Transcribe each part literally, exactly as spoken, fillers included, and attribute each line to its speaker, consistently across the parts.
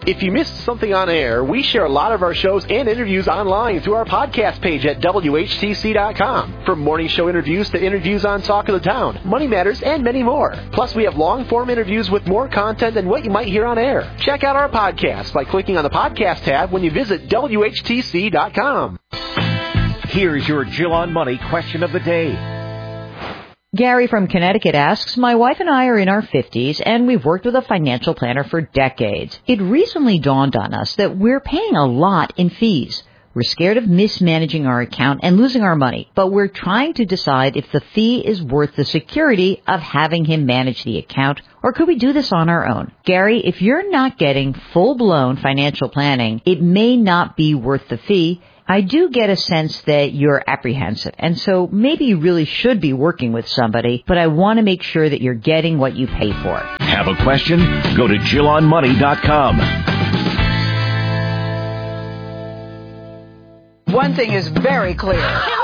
Speaker 1: If you missed something on air, we share a lot of our shows and interviews online through our podcast page at W H T C dot com. From morning show interviews to interviews on Talk of the Town, Money Matters, and many more. Plus, we have long-form interviews with more content than what you might hear on air. Check out our podcast by clicking on the podcast tab when you visit W H T C dot com.
Speaker 2: Here's your Jill on Money question of the day.
Speaker 3: Gary from Connecticut asks, my wife and I are in our fifties and we've worked with a financial planner for decades. It recently dawned on us that we're paying a lot in fees. We're scared of mismanaging our account and losing our money, but we're trying to decide if the fee is worth the security of having him manage the account, or could we do this on our own? Gary, if you're not getting full-blown financial planning, it may not be worth the fee. I do get a sense that you're apprehensive, and so maybe you really should be working with somebody, but I want to make sure that you're getting what you pay for.
Speaker 2: Have a question? Go to Jill on Money dot com.
Speaker 4: One thing is very clear.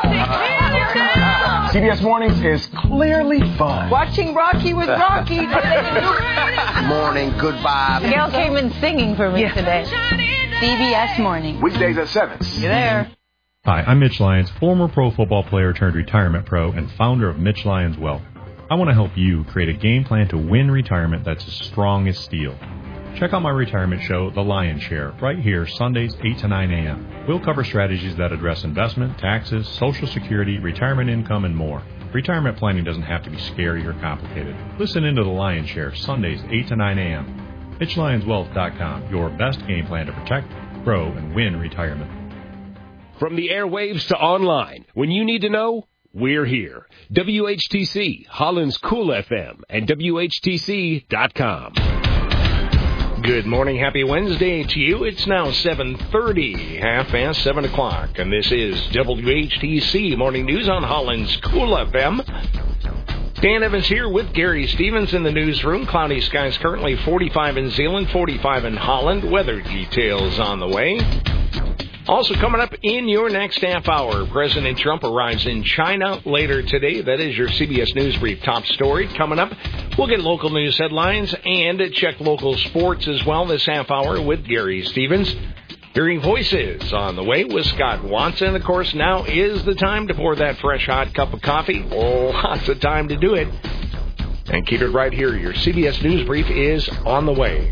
Speaker 5: C B S Mornings is clearly fun.
Speaker 4: Watching Rocky with Rocky.
Speaker 6: Morning, goodbye.
Speaker 7: Gail came in singing for me
Speaker 4: yeah.
Speaker 7: today. C B S Morning.
Speaker 5: Weekdays at seven.
Speaker 4: You there?
Speaker 8: Hi, I'm Mitch Lyons, former pro football player turned retirement pro and founder of Mitch Lyons Wealth. I want to help you create a game plan to win retirement that's as strong as steel. Check out my retirement show, The Lion's Share, right here, Sundays, eight to nine a.m. We'll cover strategies that address investment, taxes, Social Security, retirement income, and more. Retirement planning doesn't have to be scary or complicated. Listen into The Lion's Share, Sundays, eight to nine a.m. Mitch Lyons Wealth dot com, your best game plan to protect, grow, and win retirement.
Speaker 9: From the airwaves to online, when you need to know, we're here. W H T C, Holland's Cool F M, and W H T C dot com. Good morning. Happy Wednesday to you. It's now seven thirty, half past seven o'clock, and this is W H T C Morning News on Holland's Cool F M. Dan Evans here with Gary Stevens in the newsroom. Cloudy skies currently forty-five in Zeeland, forty-five in Holland. Weather details on the way. Also coming up in your next half hour, President Trump arrives in China later today. That is your C B S News Brief top story. Coming up, we'll get local news headlines and check local sports as well this half hour with Gary Stevens. Hearing voices on the way with Scott Watson. Of course, now is the time to pour that fresh, hot cup of coffee. Lots of time to do it. And keep it right here. Your C B S News Brief is on the way.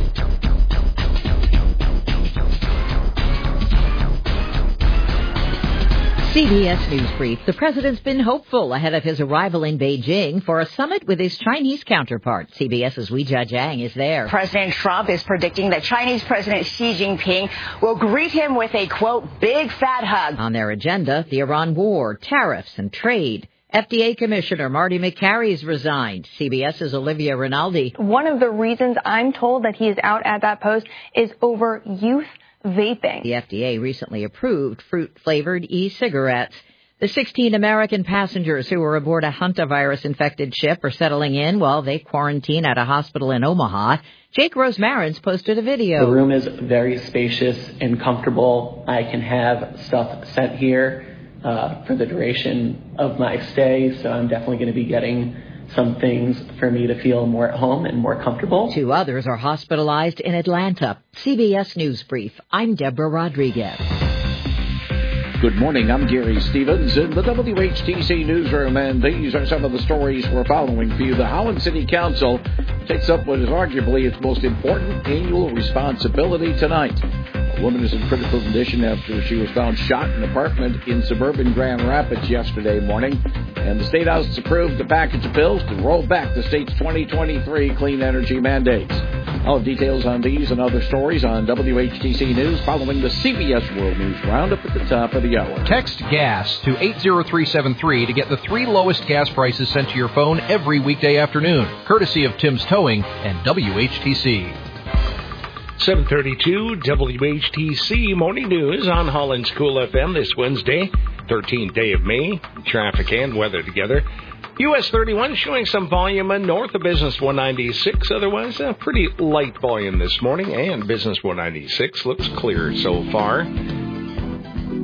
Speaker 3: C B S News Brief. The president's been hopeful ahead of his arrival in Beijing for a summit with his Chinese counterpart. CBS's Weijia Jiang is there.
Speaker 10: President Trump is predicting that Chinese President Xi Jinping will greet him with a, quote, big fat hug.
Speaker 3: On their agenda, the Iran war, tariffs, and trade. F D A Commissioner Marty McCarry's resigned. CBS's Olivia Rinaldi.
Speaker 11: One of the reasons I'm told that he is out at that post is over youth vaping.
Speaker 3: The F D A recently approved fruit-flavored e-cigarettes. The sixteen American passengers who were aboard a hantavirus-infected ship are settling in while they quarantine at a hospital in Omaha. Jake Rosemarin's posted a video.
Speaker 12: The room is very spacious and comfortable. I can have stuff sent here uh, for the duration of my stay, so I'm definitely going to be getting some things for me to feel more at home and more comfortable.
Speaker 3: Two others are hospitalized in Atlanta. C B S News Brief. I'm Deborah Rodriguez.
Speaker 13: Good morning. I'm Gary Stevens in the W H T C newsroom, and these are some of the stories we're following for you. The Holland City Council takes up what is arguably its most important annual responsibility tonight. A woman is in critical condition after she was found shot in an apartment in suburban Grand Rapids yesterday morning. And the State House approved a package of bills to roll back the state's twenty twenty-three clean energy mandates. All details on these and other stories on W H T C News following the C B S World News Roundup at the top of the hour.
Speaker 14: Text GAS to eight zero three seven three to get the three lowest gas prices sent to your phone every weekday afternoon, courtesy of Tim's Towing and W H T C.
Speaker 9: seven thirty-two W H T C Morning News on Holland's Cool F M this Wednesday, thirteenth day of May. Traffic and weather together. U S thirty-one showing some volume north of Business one ninety-six. Otherwise, a pretty light volume this morning. And Business one ninety-six looks clear so far.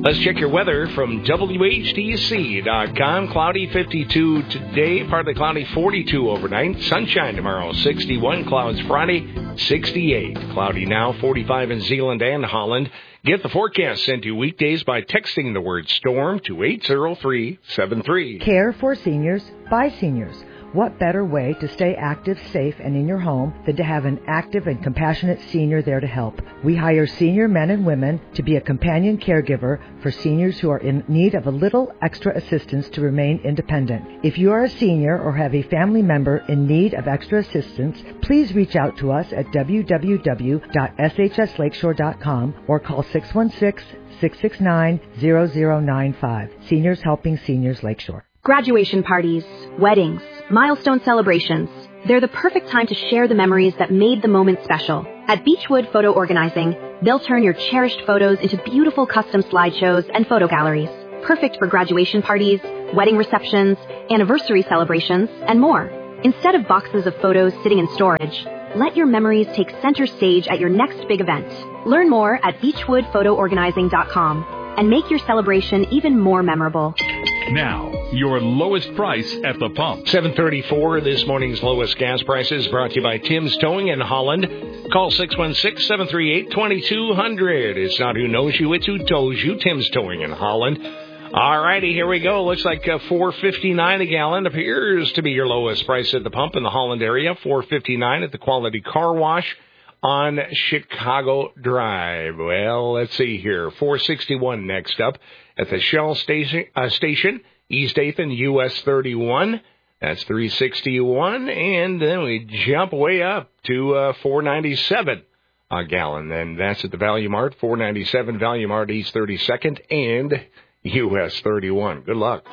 Speaker 9: Let's check your weather from W H T C dot com. Cloudy fifty-two today, partly cloudy forty-two overnight. Sunshine tomorrow, sixty-one. Clouds Friday, sixty-eight. Cloudy now, forty-five in Zeeland and Holland. Get the forecast sent to you weekdays by texting the word storm to eight zero three seven three.
Speaker 15: Care for seniors by seniors. What better way to stay active, safe, and in your home than to have an active and compassionate senior there to help? We hire senior men and women to be a companion caregiver for seniors who are in need of a little extra assistance to remain independent. If you are a senior or have a family member in need of extra assistance, please reach out to us at w w w dot s h s lakeshore dot com or call six one six, six six nine, zero zero nine five. Seniors Helping Seniors Lakeshore.
Speaker 16: Graduation parties, weddings, milestone celebrations. They're the perfect time to share the memories that made the moment special. At Beechwood Photo Organizing, they'll turn your cherished photos into beautiful custom slideshows and photo galleries. Perfect for graduation parties, wedding receptions, anniversary celebrations, and more. Instead of boxes of photos sitting in storage, let your memories take center stage at your next big event. Learn more at beechwood photo organizing dot com and make your celebration even more memorable.
Speaker 17: Now, your lowest price at the pump.
Speaker 9: seven thirty-four, this morning's lowest gas prices brought to you by Tim's Towing in Holland. Call six one six, seven three eight, two two zero zero. It's not who knows you, it's who tows you. Tim's Towing in Holland. All righty, here we go. Looks like uh, four fifty-nine a gallon appears to be your lowest price at the pump in the Holland area. four fifty-nine at the Quality Car Wash on Chicago Drive. Well, let's see here. four sixty-one next up at the Shell station, uh, station East eighth and U S thirty-one. That's three sixty-one. And then we jump way up to uh, four ninety-seven a gallon. And that's at the Value Mart, four ninety-seven Value Mart East thirty-second and U S thirty-one. Good luck.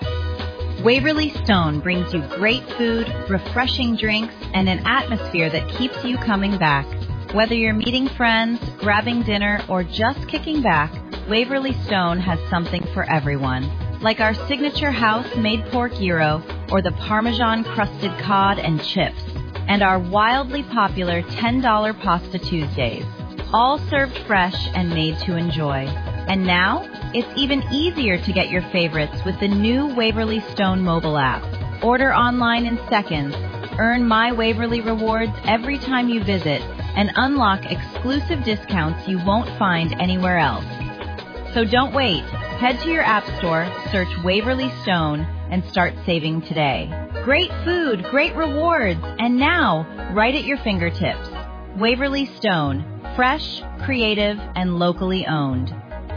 Speaker 18: Waverly Stone brings you great food, refreshing drinks, and an atmosphere that keeps you coming back. Whether you're meeting friends, grabbing dinner, or just kicking back, Waverly Stone has something for everyone. Like our signature house-made pork gyro, or the Parmesan-crusted cod and chips, and our wildly popular ten dollar Pasta Tuesdays. All served fresh and made to enjoy. And now, it's even easier to get your favorites with the new Waverly Stone mobile app. Order online in seconds, earn My Waverly rewards every time you visit, and unlock exclusive discounts you won't find anywhere else. So don't wait. Head to your app store, search Waverly Stone, and start saving today. Great food, great rewards, and now, right at your fingertips. Waverly Stone, fresh, creative, and locally owned.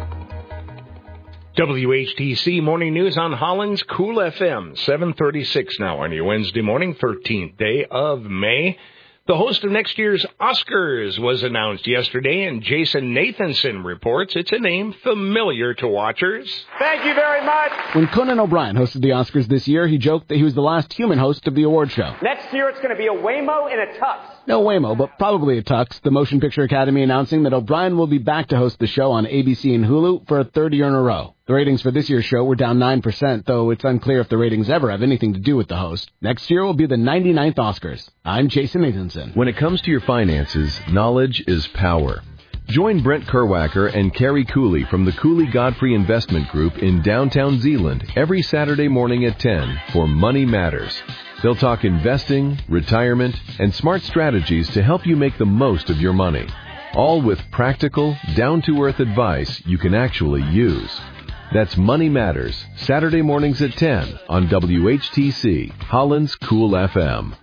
Speaker 9: W H T C Morning News on Holland's Cool F M, seven thirty-six now on your Wednesday morning, thirteenth day of May. The host of next year's Oscars was announced yesterday, and Jason Nathanson reports it's a name familiar to watchers.
Speaker 5: Thank you very much.
Speaker 19: When Conan O'Brien hosted the Oscars this year, he joked that he was the last human host of the award show.
Speaker 5: Next year, it's going to be a Waymo in a tux.
Speaker 19: No Waymo, but probably a tux. The Motion Picture Academy announcing that O'Brien will be back to host the show on A B C and Hulu for a third year in a row. The ratings for this year's show were down nine percent, though it's unclear if the ratings ever have anything to do with the host. Next year will be the ninety-ninth Oscars. I'm Jason Nathanson.
Speaker 20: When it comes to your finances, knowledge is power. Join Brent Kerwacker and Carrie Cooley from the Cooley Godfrey Investment Group in downtown Zeeland every Saturday morning at ten for Money Matters. They'll talk investing, retirement, and smart strategies to help you make the most of your money. All with practical, down-to-earth advice you can actually use. That's Money Matters, Saturday mornings at ten on W H T C, Holland's Cool F M.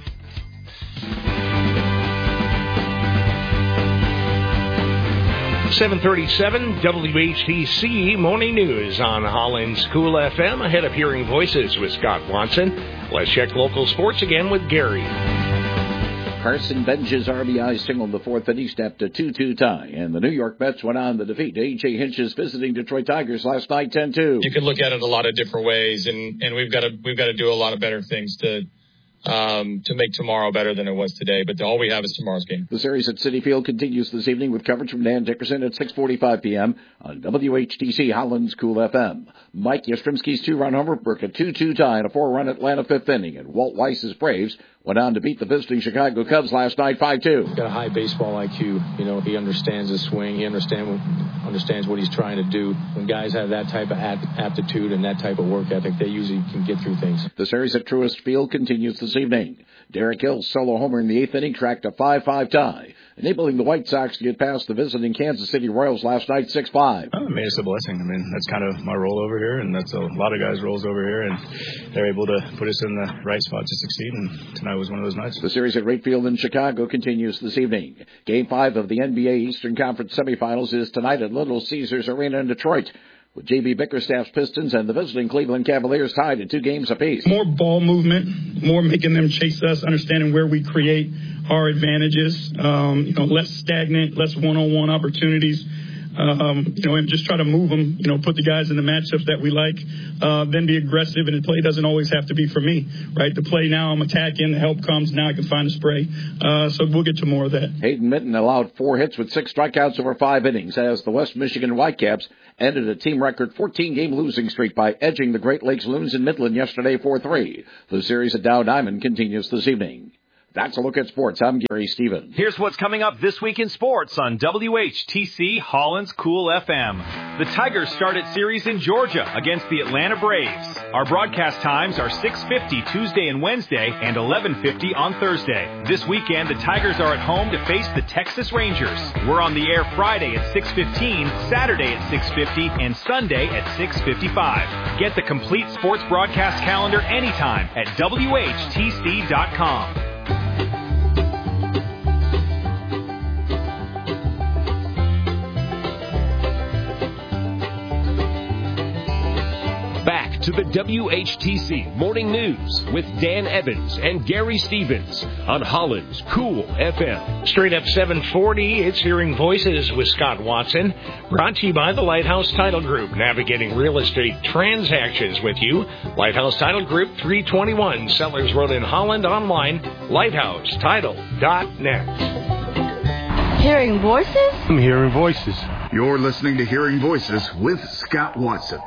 Speaker 9: seven thirty-seven W H T C Morning News on Holland's Cool F M. Ahead of Hearing Voices with Scott Watson. Let's check local sports again with Gary.
Speaker 13: Carson Bench's R B I singled the fourth inning, stepped a two two tie, and the New York Mets went on to defeat A J Hinch's visiting Detroit Tigers last night ten two.
Speaker 21: You can look at it a lot of different ways, and, and we've got to we've got to do a lot of better things to um, to make tomorrow better than it was today. But all we have is tomorrow's game.
Speaker 13: The series at Citi Field continues this evening with coverage from Dan Dickerson at six forty-five p.m. on W H T C Holland's Cool F M. Mike Yastrzemski's two-run homer broke a two two tie in a four-run Atlanta fifth inning, and Walt Weiss's Braves went on to beat the visiting Chicago Cubs last night five two.
Speaker 1: He's got a high baseball I Q. You know, he understands his swing. He understand, understands what he's trying to do. When guys have that type of aptitude and that type of work ethic, they usually can get through things.
Speaker 13: The series at Truist Field continues this evening. Derek Hill's solo homer in the eighth inning tracked a five five tie, enabling the White Sox to get past the visiting Kansas City Royals last night six five.
Speaker 1: I mean, it's a blessing. I mean, that's kind of my role over here, and that's a lot of guys' roles over here, and they're able to put us in the right spot to succeed, and tonight was one of those nights.
Speaker 13: The series at Wright Field in Chicago continues this evening. Game five of the N B A Eastern Conference semifinals is tonight at Little Caesars Arena in Detroit, with J B Bickerstaff's Pistons and the visiting Cleveland Cavaliers tied at two games apiece.
Speaker 22: More ball movement, more making them chase us, understanding where we create our advantages, um, you know, less stagnant, less one-on-one opportunities, um, you know, and just try to move them, you know, put the guys in the matchups that we like, uh, then be aggressive, and the play doesn't always have to be for me, right? The play now I'm attacking, the help comes, now I can find a spray. Uh, so we'll get to more of that.
Speaker 13: Hayden Mitten allowed four hits with six strikeouts over five innings as the West Michigan Whitecaps ended a team record fourteen-game losing streak by edging the Great Lakes Loons in Midland yesterday four three. The series at Dow Diamond continues this evening. That's a look at sports. I'm Gary Stevens.
Speaker 23: Here's what's coming up this week in sports on W H T C Holland's Cool F M. The Tigers start its series in Georgia against the Atlanta Braves. Our broadcast times are six fifty Tuesday and Wednesday and eleven fifty on Thursday. This weekend, the Tigers are at home to face the Texas Rangers. We're on the air Friday at six fifteen, Saturday at six fifty, and Sunday at six fifty-five. Get the complete sports broadcast calendar anytime at W H T C dot com.
Speaker 9: Back to the W H T C Morning News with Dan Evans and Gary Stevens on Holland's Cool F M.
Speaker 24: Straight up seven forty, it's Hearing Voices with Scott Watson, brought to you by the Lighthouse Title Group, navigating real estate transactions with you. Lighthouse Title Group, three twenty-one Sellers Road in Holland, online, lighthouse title dot net.
Speaker 25: Hearing Voices?
Speaker 26: I'm Hearing Voices.
Speaker 27: You're listening to Hearing Voices with Scott Watson.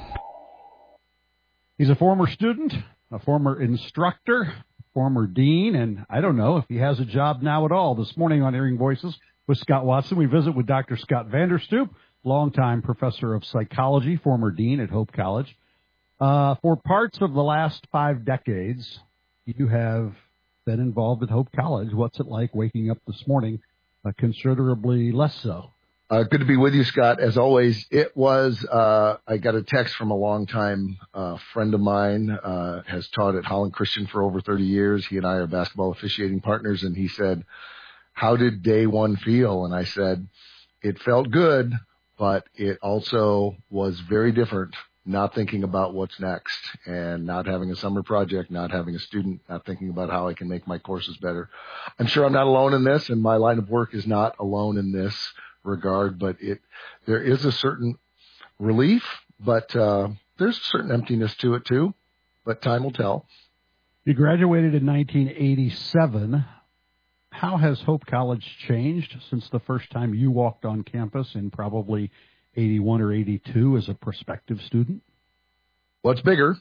Speaker 28: He's a former student, a former instructor, former dean, and I don't know if he has a job now at all. This morning on Hearing Voices with Scott Watson, we visit with Doctor Scott Vanderstoop, longtime professor of psychology, former dean at Hope College. Uh, for parts of the last five decades, you have been involved at Hope College. What's it like waking up this morning? Uh, considerably less so.
Speaker 29: Uh, good to be with you, Scott. As always, it was, uh, I got a text from a longtime uh, friend of mine, uh, has taught at Holland Christian for over thirty years. He and I are basketball officiating partners, and he said, how did day one feel? And I said, it felt good, but it also was very different, not thinking about what's next and not having a summer project, not having a student, not thinking about how I can make my courses better. I'm sure I'm not alone in this, and my line of work is not alone in this regard, but it there is a certain relief, but uh, there's a certain emptiness to it too, but time will tell.
Speaker 28: You graduated in nineteen eighty-seven. How has Hope College changed since the first time you walked on campus in probably eighty-one or eighty-two as a prospective student?
Speaker 29: Well, it's bigger.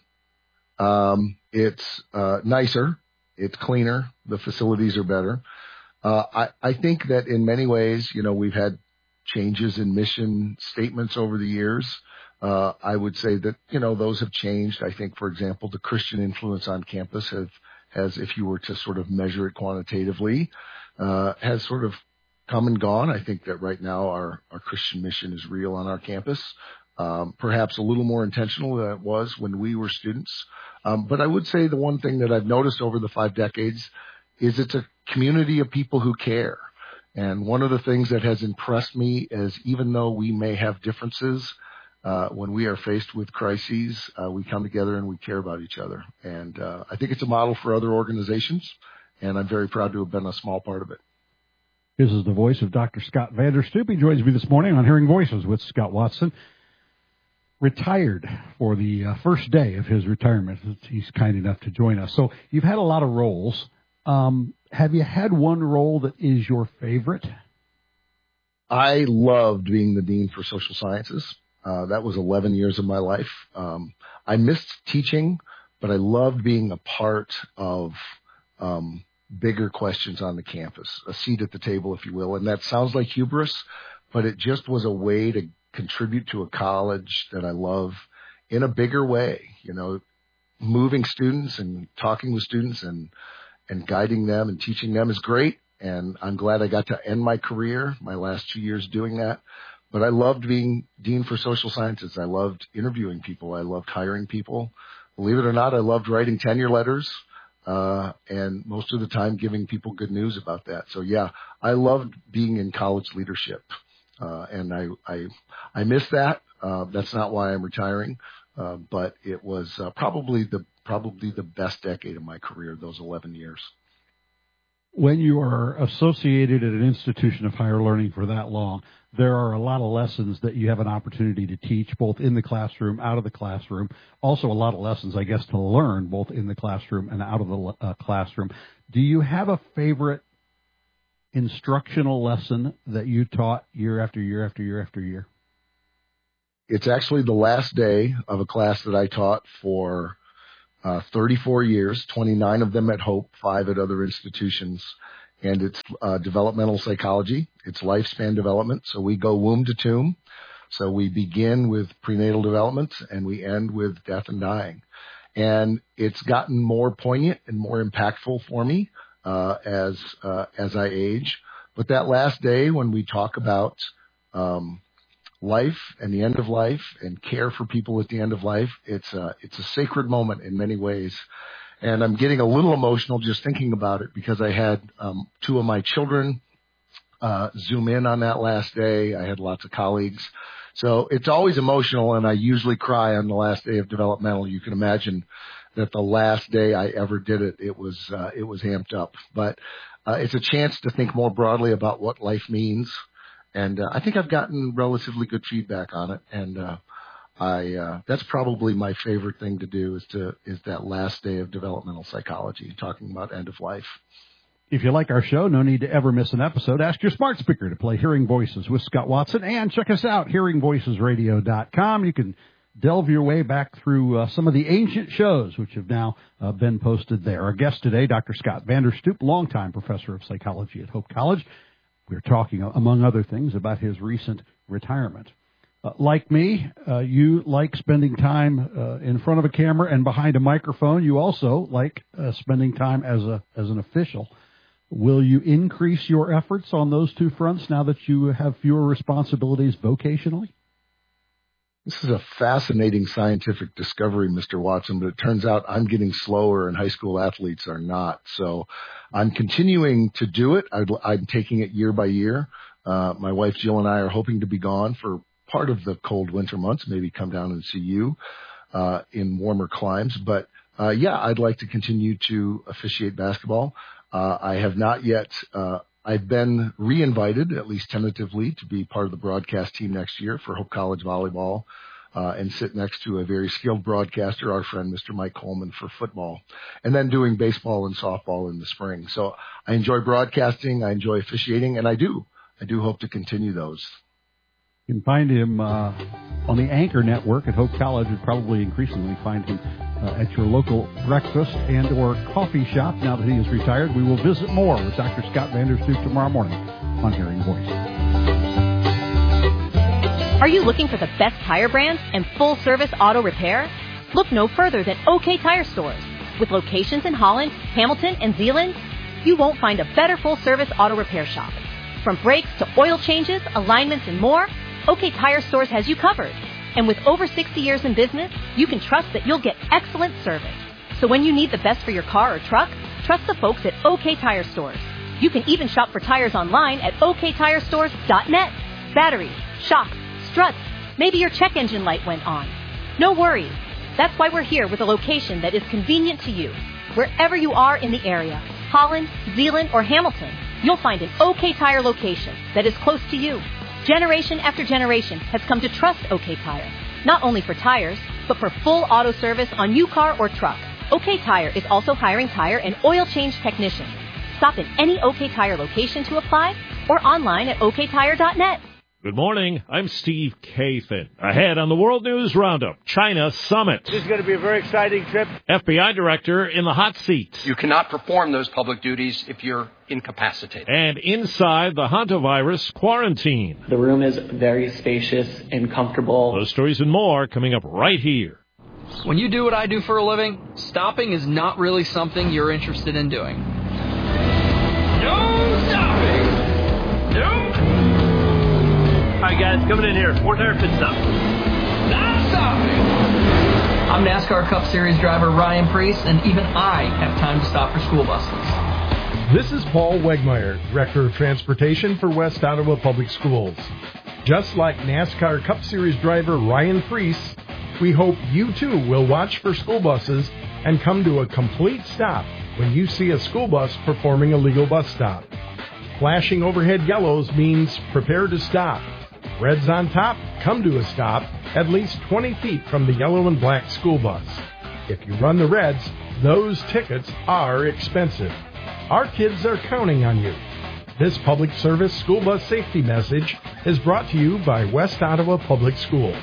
Speaker 29: Um, it's uh, nicer. It's cleaner. The facilities are better. Uh, I, I think that in many ways, you know, we've had changes in mission statements over the years. Uh, I would say that, you know, those have changed. I think, for example, the Christian influence on campus have, has, if you were to sort of measure it quantitatively, uh, has sort of come and gone. I think that right now our, our Christian mission is real on our campus, um, perhaps a little more intentional than it was when we were students. Um, but I would say the one thing that I've noticed over the five decades is it's a community of people who care. And one of the things that has impressed me is even though we may have differences, uh, when we are faced with crises, uh, we come together and we care about each other. And uh, I think it's a model for other organizations, and I'm very proud to have been a small part of it.
Speaker 28: This is the voice of Doctor Scott Vanderstoop. He joins me this morning on Hearing Voices with Scott Watson. Retired for the uh, first day of his retirement. He's kind enough to join us. So you've had a lot of roles. Um, have you had one role that is your favorite?
Speaker 29: I loved being the Dean for Social Sciences. Uh, that was eleven years of my life. Um, I missed teaching, but I loved being a part of um, bigger questions on the campus, a seat at the table, if you will. And that sounds like hubris, but it just was a way to contribute to a college that I love in a bigger way, you know, moving students and talking with students and, and guiding them and teaching them is great. And I'm glad I got to end my career, my last two years doing that. But I loved being dean for social sciences. I loved interviewing people. I loved hiring people. Believe it or not, I loved writing tenure letters, uh, and most of the time giving people good news about that. So yeah, I loved being in college leadership. Uh, and I, I, I miss that. Uh, that's not why I'm retiring. Uh, but it was uh, probably the, probably the best decade of my career, those eleven years.
Speaker 28: When you are associated at an institution of higher learning for that long, there are a lot of lessons that you have an opportunity to teach, both in the classroom, out of the classroom. Also a lot of lessons, I guess, to learn, both in the classroom and out of the uh, classroom. Do you have a favorite instructional lesson that you taught year after year after year after year?
Speaker 29: It's actually the last day of a class that I taught for Uh, thirty-four years, twenty-nine of them at Hope, five at other institutions. And it's uh, developmental psychology. It's lifespan development. So we go womb to tomb. So we begin with prenatal development and we end with death and dying. And it's gotten more poignant and more impactful for me uh, as uh, as I age. But that last day when we talk about um life and the end of life and care for people at the end of life, it's a, it's a sacred moment in many ways. And I'm getting a little emotional just thinking about it because I had um, two of my children uh, zoom in on that last day. I had lots of colleagues. So it's always emotional, and I usually cry on the last day of developmental. You can imagine that the last day I ever did it, it was, uh, it was amped up. But uh, it's a chance to think more broadly about what life means. And uh, I think I've gotten relatively good feedback on it, and uh, I uh, that's probably my favorite thing to do is to is that last day of developmental psychology, talking about end of life.
Speaker 28: If you like our show, no need to ever miss an episode. Ask your smart speaker to play Hearing Voices with Scott Watson, and check us out, hearing voices radio dot com. You can delve your way back through uh, some of the ancient shows which have now uh, been posted there. Our guest today, Doctor Scott Vanderstoep, longtime professor of psychology at Hope College. We're talking, among other things, about his recent retirement. Uh, like me, uh, you like spending time uh, in front of a camera and behind a microphone. You also like uh, spending time as a as an official. Will you increase your efforts on those two fronts now that you have fewer responsibilities vocationally?
Speaker 29: This is a fascinating scientific discovery, Mister Watson, but it turns out I'm getting slower and high school athletes are not. So I'm continuing to do it. I'd, I'm taking it year by year. Uh, my wife Jill and I are hoping to be gone for part of the cold winter months, maybe come down and see you uh, in warmer climes. But, uh, yeah, I'd like to continue to officiate basketball. Uh, I have not yet uh, I've been re-invited, at least tentatively, to be part of the broadcast team next year for Hope College Volleyball uh, and sit next to a very skilled broadcaster, our friend Mister Mike Coleman, for football, and then doing baseball and softball in the spring. So I enjoy broadcasting, I enjoy officiating, and I do. I do hope to continue those.
Speaker 28: You can find him uh, on the Anchor Network at Hope College, and probably increasingly find him uh, at your local breakfast and or coffee shop now that he is retired. We will visit more with Doctor Scott Vanderstoep tomorrow morning on Hearing Voices.
Speaker 16: Are you looking for the best tire brands and full-service auto repair? Look no further than OK Tire Stores. With locations in Holland, Hamilton, and Zeeland, you won't find a better full-service auto repair shop. From brakes to oil changes, alignments, and more, OK Tire Stores has you covered. And with over sixty years in business, you can trust that you'll get excellent service. So when you need the best for your car or truck, trust the folks at OK Tire Stores. You can even shop for tires online at O K tire stores dot net. Batteries, shocks, struts, maybe your check engine light went on. No worries. That's why we're here with a location that is convenient to you. Wherever you are in the area, Holland, Zeeland, or Hamilton, you'll find an OK Tire location that is close to you. Generation after generation has come to trust OK Tire, not only for tires, but for full auto service on your car or truck. OK Tire is also hiring tire and oil change technicians. Stop in any OK Tire location to apply or online at O K tire dot net.
Speaker 2: Good morning. I'm Steve Kathan. Ahead on the World News Roundup, China Summit.
Speaker 4: This is going to be a very exciting trip.
Speaker 2: F B I Director in the hot seat.
Speaker 6: You cannot perform those public duties if you're incapacitated.
Speaker 2: And inside the hantavirus quarantine.
Speaker 12: The room is very spacious and comfortable.
Speaker 2: Those stories and more coming up right here.
Speaker 7: When you do what I do for a living, stopping is not really something you're interested in doing.
Speaker 4: No stopping! No! All right, guys, coming in here. Fourth hour pit stop. Not stopping!
Speaker 7: I'm NASCAR Cup Series driver Ryan Preece, and even I have time to stop for school buses.
Speaker 8: This is Paul Wegmeyer, Director of Transportation for West Ottawa Public Schools. Just like NASCAR Cup Series driver Ryan Preece, we hope you too will watch for school buses and come to a complete stop when you see a school bus performing a legal bus stop. Flashing overhead yellows means prepare to stop. Reds on top, come to a stop at least twenty feet from the yellow and black school bus. If you run the reds, those tickets are expensive. Our kids are counting on you. This public service school bus safety message is brought to you by West Ottawa Public Schools.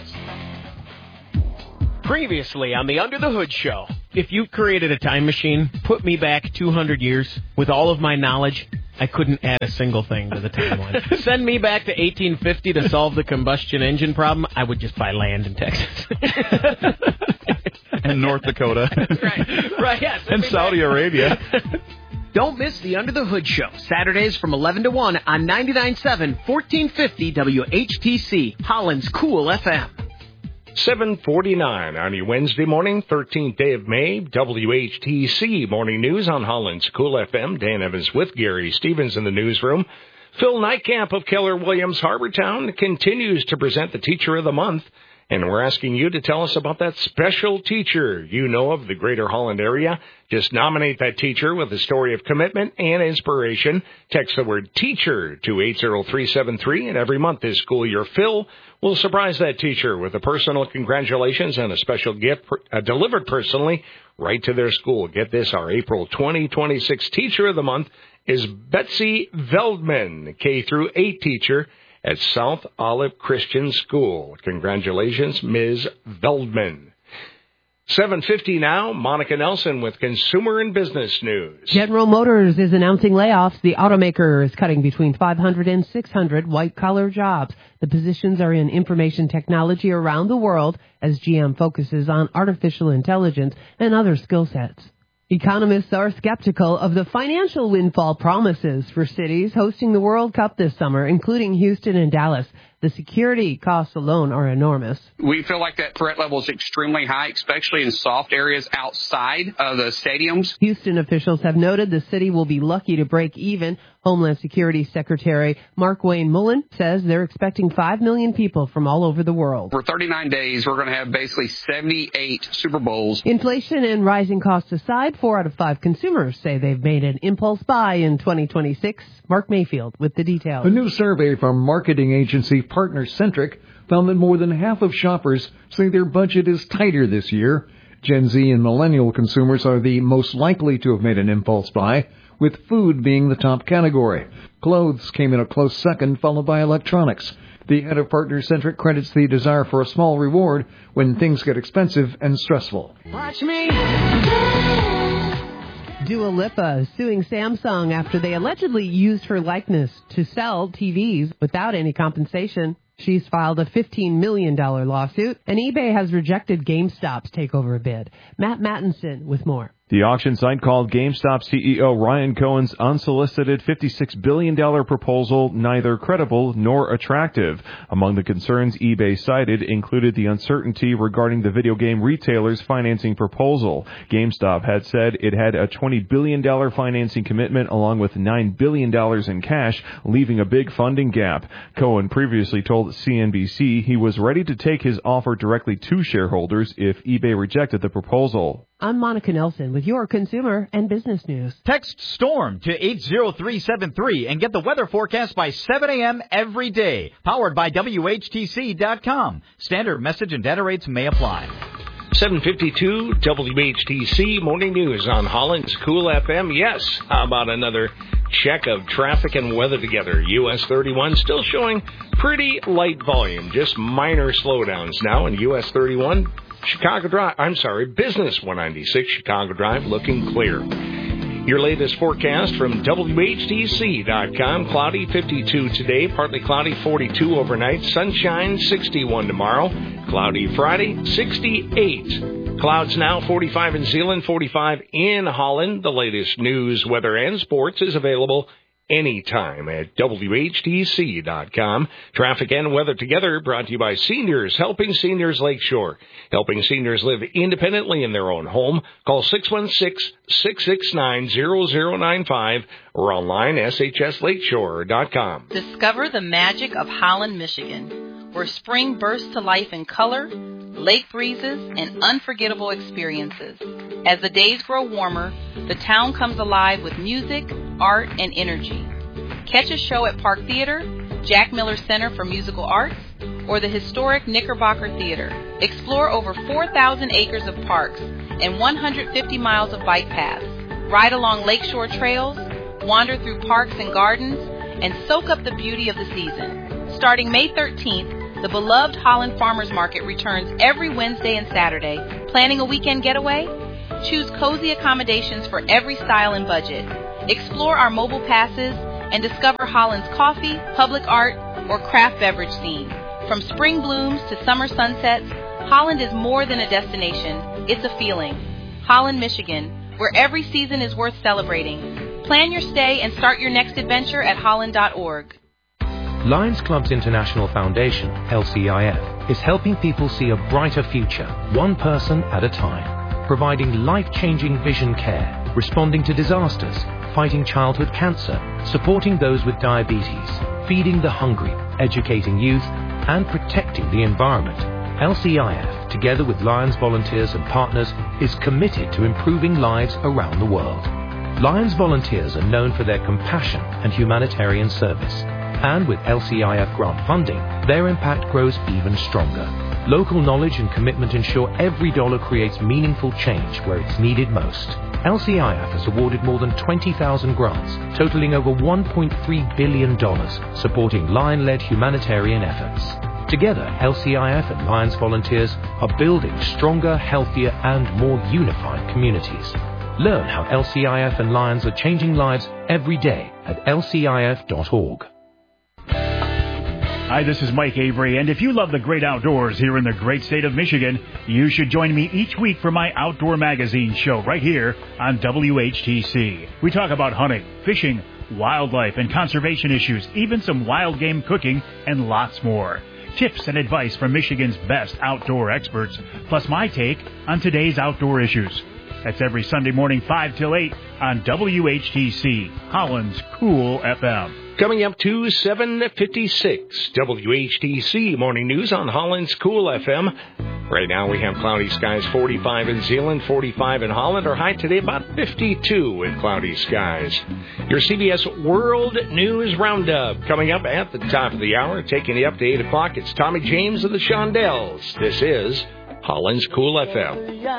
Speaker 10: Previously on the Under the Hood Show. If you created a time machine, put me back two hundred years with all of my knowledge, I couldn't add a single thing to the timeline. Send me back to eighteen fifty to solve the combustion engine problem, I would just buy land in Texas.
Speaker 11: And North Dakota.
Speaker 10: Right, right, yes.
Speaker 11: And Saudi Arabia.
Speaker 10: Don't miss the Under the Hood Show, Saturdays from eleven to one on ninety-nine point seven, fourteen fifty W H T C, Holland's Cool F M.
Speaker 24: seven forty-nine on your Wednesday morning, thirteenth day of May, W H T C Morning News on Holland's Cool F M. Dan Evans with Gary Stevens in the newsroom. Phil Nightcamp of Keller Williams Harbortown continues to present the Teacher of the Month, and we're asking you to tell us about that special teacher you know of the Greater Holland area. Just nominate that teacher with a story of commitment and inspiration. Text the word teacher to eight zero three seven three, and every month this school year, Phil will surprise that teacher with a personal congratulations and a special gift uh, delivered personally right to their school. Get this, our April twenty twenty-six Teacher of the Month is Betsy Veldman, K through eight teacher at South Olive Christian School. Congratulations, Miz Veldman. seven fifty now, Monica Nelson with Consumer and Business News.
Speaker 25: General Motors is announcing layoffs. The automaker is cutting between five hundred and six hundred white-collar jobs. The positions are in information technology around the world as G M focuses on artificial intelligence and other skill sets. Economists are skeptical of the financial windfall promises for cities hosting the World Cup this summer, including Houston and Dallas. The security costs alone are enormous.
Speaker 26: We feel like that threat level is extremely high, especially in soft areas outside of the stadiums.
Speaker 25: Houston officials have noted the city will be lucky to break even. Homeland Security Secretary Mark Wayne Mullen says they're expecting five million people from all over the world.
Speaker 26: For thirty-nine days, we're going to have basically seventy-eight Super Bowls.
Speaker 25: Inflation and rising costs aside, four out of five consumers say they've made an impulse buy in twenty twenty-six. Mark Mayfield with the details.
Speaker 30: A new survey from marketing agency Partner Centric found that more than half of shoppers say their budget is tighter this year. Gen Z and millennial consumers are the most likely to have made an impulse buy, with food being the top category. Clothes came in a close second, followed by electronics. The head of Partner Centric credits the desire for a small reward when things get expensive and stressful.
Speaker 25: Watch me. Dua Lipa is suing Samsung after they allegedly used her likeness to sell T Vs without any compensation. She's filed a fifteen million dollars lawsuit, and eBay has rejected GameStop's takeover bid. Matt Mattinson with more.
Speaker 31: The auction site called GameStop C E O Ryan Cohen's unsolicited fifty-six billion dollars proposal neither credible nor attractive. Among the concerns eBay cited included the uncertainty regarding the video game retailer's financing proposal. GameStop had said it had a twenty billion dollars financing commitment along with nine billion dollars in cash, leaving a big funding gap. Cohen previously told C N B C he was ready to take his offer directly to shareholders if eBay rejected the proposal.
Speaker 25: I'm Monica Nelson with your consumer and business news.
Speaker 32: Text STORM to eight zero three seven three and get the weather forecast by seven a.m. every day. Powered by W H T C dot com. Standard message and data rates may apply.
Speaker 24: seven fifty-two W H T C Morning News on Holland's Cool F M. Yes, how about another check of traffic and weather together. U S thirty-one still showing pretty light volume, just minor slowdowns now. And U S thirty-one, Chicago Drive, I'm sorry, Business one ninety-six, Chicago Drive, looking clear. Your latest forecast from W H T C dot com. Cloudy, fifty-two today. Partly cloudy, forty-two overnight. Sunshine, sixty-one tomorrow. Cloudy Friday, sixty-eight. Clouds now, forty-five in Zeeland, forty-five in Holland. The latest news, weather, and sports is available anytime at W H T C dot com. Traffic and weather together brought to you by Seniors Helping Seniors Lakeshore. Helping seniors live independently in their own home. Call six one six, six six nine, zero zero nine five or online S H S lakeshore dot com.
Speaker 1: Discover the magic of Holland, Michigan, where spring bursts to life in color, lake breezes, and unforgettable experiences. As the days grow warmer, the town comes alive with music, art, and energy. Catch a show at Park Theater, Jack Miller Center for Musical Arts, or the historic Knickerbocker Theater. Explore over four thousand acres of parks and one hundred fifty miles of bike paths. Ride along lakeshore trails, wander through parks and gardens, and soak up the beauty of the season. Starting May thirteenth, the beloved Holland Farmers Market returns every Wednesday and Saturday. Planning a weekend getaway? Choose cozy accommodations for every style and budget. Explore our mobile passes and discover Holland's coffee, public art, or craft beverage scene. From spring blooms to summer sunsets, Holland is more than a destination. It's a feeling. Holland, Michigan, where every season is worth celebrating. Plan your stay and start your next adventure at holland dot org.
Speaker 3: Lions Clubs International Foundation, L C I F, is helping people see a brighter future, one person at a time, providing life-changing vision care, responding to disasters, fighting childhood cancer, supporting those with diabetes, feeding the hungry, educating youth, and protecting the environment. L C I F, together with Lions volunteers and partners, is committed to improving lives around the world. Lions volunteers are known for their compassion and humanitarian service. And with L C I F grant funding, their impact grows even stronger. Local knowledge and commitment ensure every dollar creates meaningful change where it's needed most. L C I F has awarded more than twenty thousand grants, totaling over one point three billion dollars, supporting Lion-led humanitarian efforts. Together, L C I F and Lions volunteers are building stronger, healthier, and more unified communities. Learn how L C I F and Lions are changing lives every day at L C I F dot org.
Speaker 5: Hi, this is Mike Avery, and if you love the great outdoors here in the great state of Michigan, you should join me each week for my Outdoor Magazine show right here on W H T C. We talk about hunting, fishing, wildlife, and conservation issues, even some wild game cooking, and lots more. Tips and advice from Michigan's best outdoor experts, plus my take on today's outdoor issues. That's every Sunday morning, five till eight on W H T C, Holland's Cool F M.
Speaker 24: Coming up to seven fifty-six, W H T C Morning News on Holland's Cool F M. Right now we have cloudy skies, forty-five in Zeeland, forty-five in Holland. Our high today about fifty-two with cloudy skies. Your C B S World News Roundup coming up at the top of the hour. Taking you up to eight o'clock, it's Tommy James of the Shondells. This is Holland's Cool F M.